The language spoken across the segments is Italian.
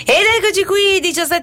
Ed eccoci qui,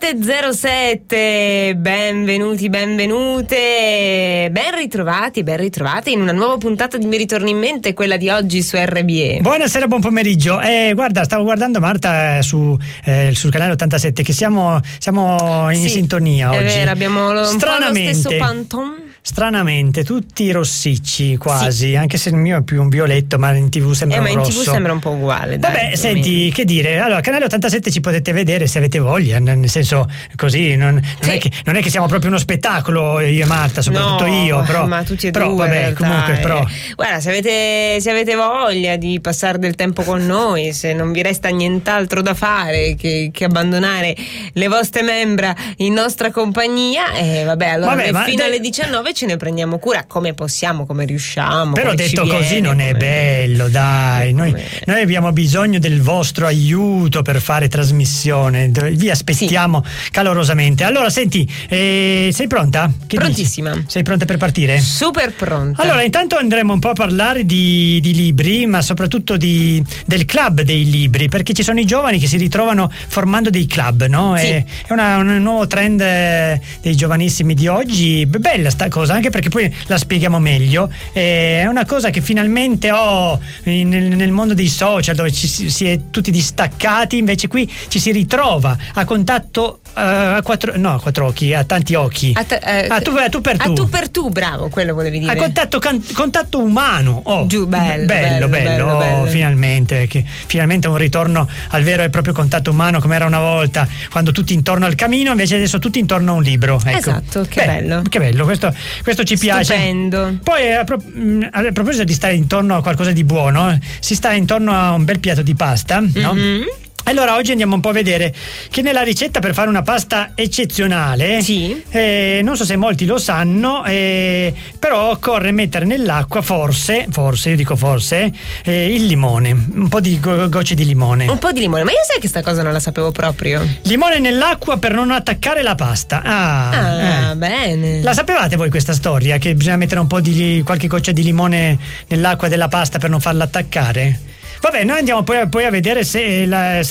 17:07, benvenuti, benvenute, ben ritrovati in una nuova puntata di Mi ritorni in mente, quella di oggi su RBE. Buonasera, buon pomeriggio. Guarda, stavo guardando Marta sul canale 87 che siamo in sintonia oggi. È vero, abbiamo un po' lo stesso Pantone. Stranamente, tutti rossicci quasi, anche se il mio è più un violetto, ma in TV sembra un rosso. Ma in TV sembra un po' uguale. Dai, vabbè, senti, che dire, allora, canale 87 ci potete vedere se avete voglia, nel senso così, non è che siamo proprio uno spettacolo, io e Marta, soprattutto io, però. Ma tutti e però, due, vabbè, comunque, però. Guarda, se avete voglia di passare del tempo con noi, se non vi resta nient'altro da fare che abbandonare le vostre membra in nostra compagnia, allora fino alle 19 ce ne prendiamo cura come possiamo, come riusciamo. Però come detto ci così viene, non è bello, dai. Noi abbiamo bisogno del vostro aiuto per fare trasmissione. Vi aspettiamo calorosamente. Allora, senti, sei pronta? Prontissima. Dici? Sei pronta per partire? Super pronta. Allora, intanto andremo un po' a parlare di libri, ma soprattutto del club dei libri, perché ci sono i giovani che si ritrovano formando dei club, no? Sì. È un nuovo trend dei giovanissimi di oggi. Bella sta cosa, anche perché poi la spieghiamo meglio. È una cosa che finalmente ho nel mondo dei social, dove si è tutti distaccati, invece qui ci si ritrova a contatto a quattro occhi, a tanti occhi. Tu per tu, bravo, quello volevi dire. A contatto umano. Bello. Finalmente un ritorno al vero e proprio contatto umano, come era una volta, quando tutti intorno al camino, invece adesso tutti intorno a un libro. Ecco. Esatto, che bello. Che bello, questo ci piace. Stupendo. Poi a proposito di stare intorno a qualcosa di buono, si sta intorno a un bel piatto di pasta, no? Mm-hmm. Allora oggi andiamo un po' a vedere che nella ricetta per fare una pasta eccezionale, non so se molti lo sanno, però occorre mettere nell'acqua forse io dico forse, il limone, un po' di gocce di limone. Un po' di limone, ma io sai che sta cosa non la sapevo proprio. Limone nell'acqua per non attaccare la pasta. Bene. La sapevate voi questa storia, che bisogna mettere un po' di qualche goccia di limone nell'acqua della pasta per non farla attaccare? Vabbè, noi andiamo poi a vedere se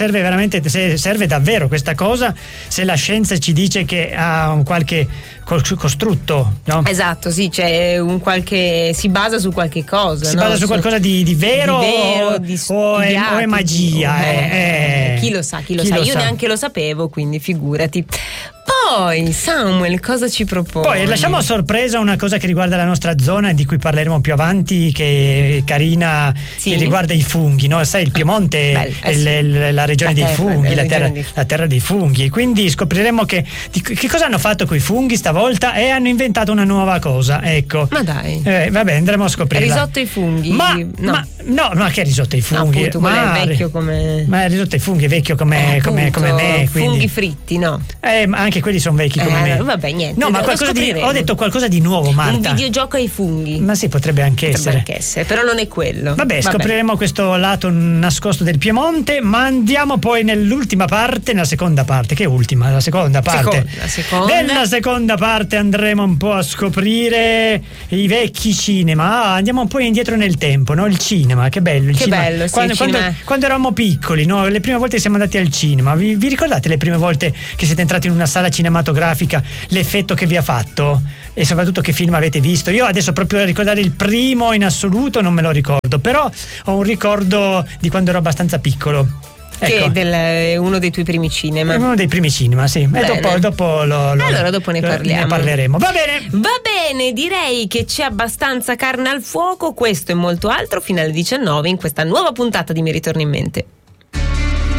serve davvero questa cosa, se la scienza ci dice che ha un qualche costrutto, no? Esatto, sì, c'è si basa su qualche cosa. Si basa su qualcosa di vero, o è magia. Chi lo sa. Io neanche lo sapevo, quindi figurati. Poi Samuel, cosa ci proponi? Poi lasciamo a sorpresa una cosa che riguarda la nostra zona, di cui parleremo più avanti, che è carina, che riguarda i funghi, no? Sai, il Piemonte è la regione dei funghi, la terra dei funghi. Quindi scopriremo che cosa hanno fatto coi funghi stavolta, e hanno inventato una nuova cosa, ecco. Ma dai. Vabbè, andremo a scoprirla. Risotto ai funghi? Ma che risotto ai funghi? Appunto, quello è vecchio come... Ma il risotto ai funghi è vecchio come me, quindi. Funghi fritti, no? Anche quelli sono vecchi come me. Vabbè, niente. No, ma ho detto qualcosa di nuovo, Marta. Un videogioco ai funghi. Ma sì, potrebbe anche essere, però non è quello. Vabbè, scopriremo questo lato nascosto del Piemonte, ma andiamo poi nell'ultima parte, nella seconda parte. Che ultima? La seconda parte. Nella seconda parte andremo un po' a scoprire i vecchi cinema. Andiamo un po' indietro nel tempo, no? Il cinema, che bello. Bello, quando eravamo piccoli, no? Le prime volte che siamo andati al cinema. Vi ricordate le prime volte che siete entrati in una sala cinematografica, l'effetto che vi ha fatto? E soprattutto che film avete visto? Io adesso proprio a ricordare il primo in assoluto non me lo ricordo, però ho un ricordo di quando ero abbastanza piccolo. Ecco. Che è uno dei tuoi primi cinema. È uno dei primi cinema, sì. E dopo allora dopo ne parliamo. Ne parleremo. Va bene, direi che c'è abbastanza carne al fuoco, questo e molto altro fino alle 19 in questa nuova puntata di Mi ritorni in mente.